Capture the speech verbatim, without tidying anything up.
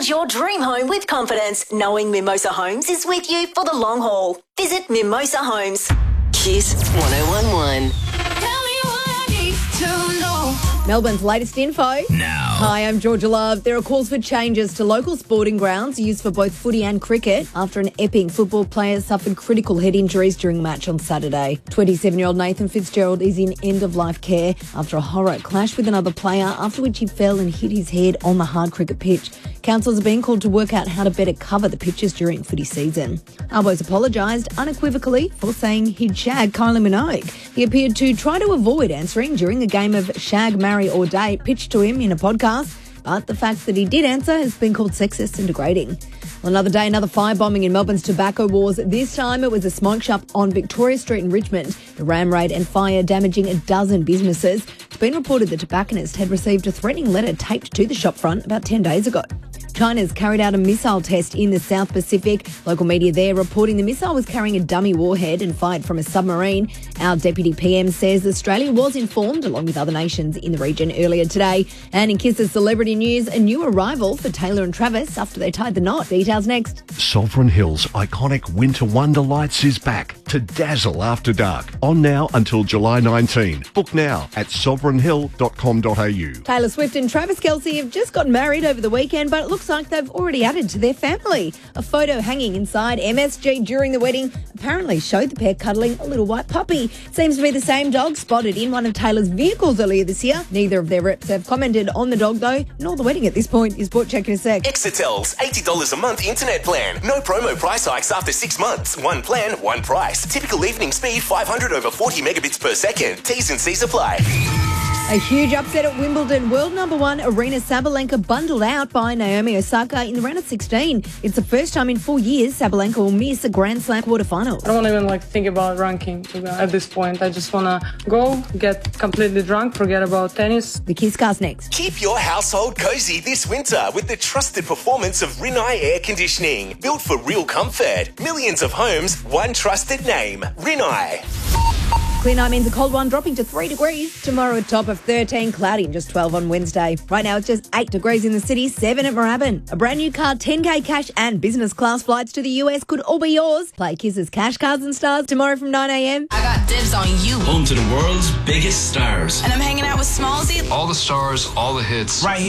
Build your dream home with confidence, knowing Mimosa Homes is with you for the long haul. Visit Mimosa Homes. Kiss one oh one one. Tell me what I need to know. Melbourne's latest info. Now. Hi, I'm Georgia Love. There are calls for changes to local sporting grounds used for both footy and cricket after an Epping football player suffered critical head injuries during a match on Saturday. twenty-seven-year-old Nathan Fitzgerald is in end-of-life care after a horror clash with another player, after which he fell and hit his head on the hard cricket pitch. Councils are being called to work out how to better cover the pitches during footy season. Arbos apologised unequivocally for saying he'd shag Kylie Minogue. He appeared to try to avoid answering during a game of Shag, Marry or Date pitched to him in a podcast, but the fact that he did answer has been called sexist and degrading. Well, another day, another firebombing in Melbourne's tobacco wars. This time it was a smoke shop on Victoria Street in Richmond. The ram raid and fire damaging a dozen businesses. It's been reported the tobacconist had received a threatening letter taped to the shop front about ten days ago. China's carried out a missile test in the South Pacific. Local media there reporting the missile was carrying a dummy warhead and fired from a submarine. Our Deputy P M says Australia was informed, along with other nations in the region, earlier today. And in Kiss's celebrity news, a new arrival for Taylor and Travis after they tied the knot. Details next. Sovereign Hills' iconic Winter Wonder Lights is back to dazzle after dark. On now until July nineteenth. Book now at sovereign hill dot com dot a u. Taylor Swift and Travis Kelce have just got married over the weekend, but it looks like they've already added to their family. A photo hanging inside M S G during the wedding apparently showed the pair cuddling a little white puppy. Seems to be the same dog spotted in one of Taylor's vehicles earlier this year. Neither of their reps have commented on the dog though, nor the wedding at this point. Is Sport Check in a sec. Exetel's eighty dollars a month internet plan. No promo price hikes after six months. One plan, one price. Typical evening speed five hundred over forty megabits per second. T's and C's apply. A huge upset at Wimbledon. World number one Aryna Sabalenka bundled out by Naomi Osaka in the round of sixteen. It's the first time in four years Sabalenka will miss a Grand Slam quarterfinals. I don't even like think about ranking at this point. I just want to go, get completely drunk, forget about tennis. The Kisscast next. Keep your household cozy this winter with the trusted performance of Rinnai Air Conditioning. Built for real comfort. Millions of homes, one trusted name. Rinnai. Clear night means a cold one dropping to three degrees. Tomorrow a top of thirteen, cloudy and just twelve on Wednesday. Right now it's just eight degrees in the city, seven at Moorabbin. A brand new car, ten K cash and business class flights to the U S could all be yours. Play Kiss's Cash Cards and Stars tomorrow from nine a.m. I got dibs on you. Home to the world's biggest stars. And I'm hanging out with Smallsy. All the stars, all the hits. Right here.